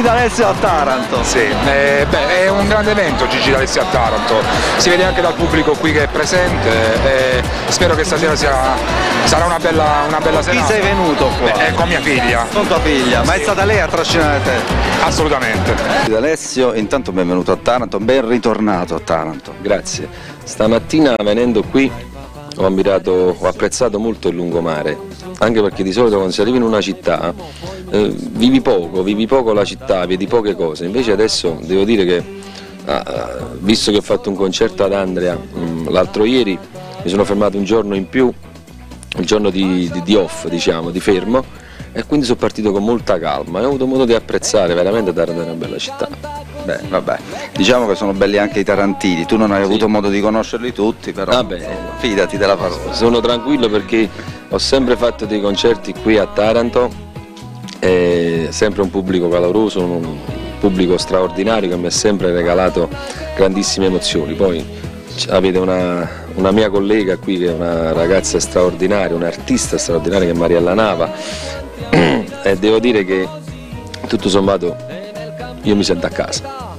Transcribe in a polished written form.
D'Alessio a Taranto. Sì, è un grande evento Gigi D'Alessio a Taranto, si vede anche dal pubblico qui che è presente e spero che stasera sarà una bella serata. Chi sei venuto qua? Con mia figlia. Con tua figlia, ma è stata lei a trascinare te? Assolutamente. D'Alessio, intanto benvenuto a Taranto, ben ritornato a Taranto. Grazie. Stamattina venendo qui ho apprezzato molto il lungomare, anche perché di solito quando si arriva in una città vivi poco la città, vedi poche cose, invece adesso devo dire che visto che ho fatto un concerto ad Andria l'altro ieri, mi sono fermato un giorno in più, un giorno di off, diciamo, di fermo, e quindi sono partito con molta calma e ho avuto modo di apprezzare veramente Taranto, è una bella città. Beh, vabbè, diciamo che sono belli anche i tarantini, tu non hai avuto modo di conoscerli tutti, però fidati della parola. Sono tranquillo perché ho sempre fatto dei concerti qui a Taranto, è sempre un pubblico caloroso, un pubblico straordinario che mi ha sempre regalato grandissime emozioni. Poi avete una mia collega qui che è una ragazza straordinaria, un'artista straordinaria che è Mariella Nava, e devo dire che tutto sommato io mi sento a casa.